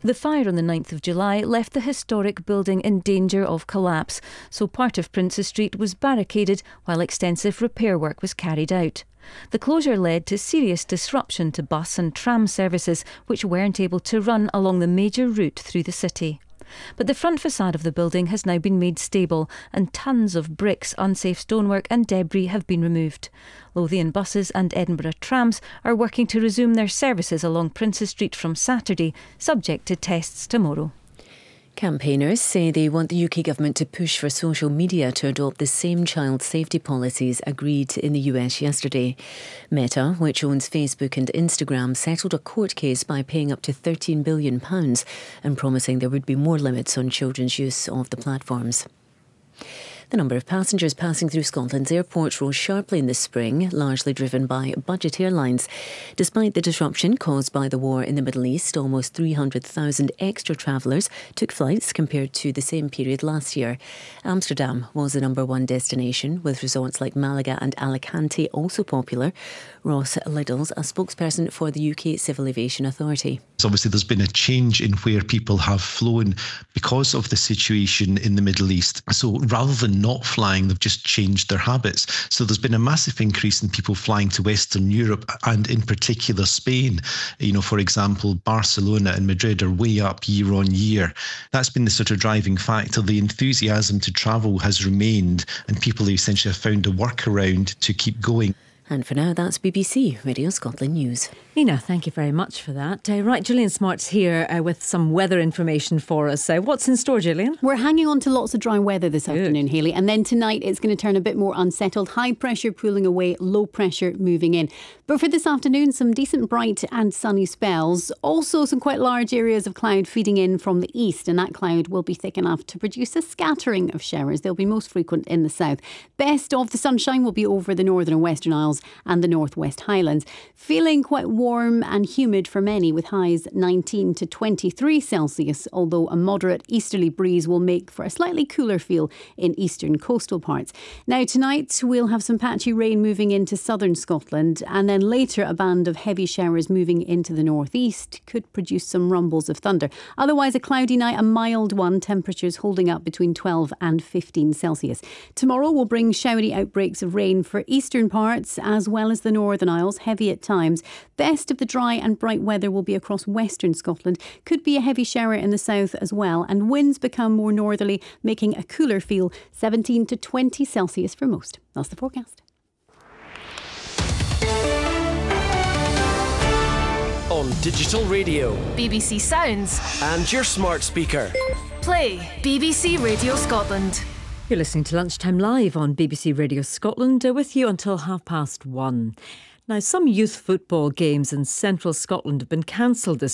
The fire on the 9th of July left the historic building in danger of collapse, so part of Princes Street was barricaded while extensive repair work was carried out. The closure led to serious disruption to bus and tram services, which weren't able to run along the major route through the city. But the front facade of the building has now been made stable, and tons of bricks, unsafe stonework and debris have been removed. Lothian buses and Edinburgh trams are working to resume their services along Princes Street from Saturday, subject to tests tomorrow. Campaigners say they want the UK government to push for social media to adopt the same child safety policies agreed in the US yesterday. Meta, which owns Facebook and Instagram, settled a court case by paying up to £13 billion and promising there would be more limits on children's use of the platforms. The number of passengers passing through Scotland's airports rose sharply in the spring, largely driven by budget airlines. Despite the disruption caused by the war in the Middle East, almost 300,000 extra travellers took flights compared to the same period last year. Amsterdam was the number one destination, with resorts like Malaga and Alicante also popular. Ross Liddles, a spokesperson for the UK Civil Aviation Authority. So obviously there's been a change in where people have flown because of the situation in the Middle East. So rather than not flying, they've just changed their habits. So there's been a massive increase in people flying to Western Europe and in particular Spain. For example, Barcelona and Madrid are way up year on year. That's been the sort of driving factor. The enthusiasm to travel has remained and people essentially have found a workaround to keep going. And for now, that's BBC Radio Scotland News. Nina, thank you very much for that. Right, Gillian Smart's here with some weather information for us. What's in store, Gillian? We're hanging on to lots of dry weather this afternoon, Hayley. And then tonight it's going to turn a bit more unsettled. High pressure pulling away, low pressure moving in. But for this afternoon, some decent bright and sunny spells. Also some quite large areas of cloud feeding in from the east. And that cloud will be thick enough to produce a scattering of showers. They'll be most frequent in the south. Best of the sunshine will be over the northern and western Isles and the northwest Highlands. Feeling quite warm and humid for many, with highs 19 to 23 Celsius, although a moderate easterly breeze will make for a slightly cooler feel in eastern coastal parts. Now tonight we'll have some patchy rain moving into southern Scotland, and then later a band of heavy showers moving into the northeast could produce some rumbles of thunder. Otherwise a cloudy night, a mild one, temperatures holding up between 12 and 15 Celsius. Tomorrow will bring showery outbreaks of rain for eastern parts as well as the Northern Isles, heavy at times. Best of the dry and bright weather will be across western Scotland. Could be a heavy shower in the south as well, and winds become more northerly, making a cooler feel, 17 to 20 Celsius for most. That's the forecast. On digital radio, BBC Sounds, and your smart speaker. Play BBC Radio Scotland. You're listening to Lunchtime Live on BBC Radio Scotland, with you until 1:30. Now, some youth football games in central Scotland have been cancelled this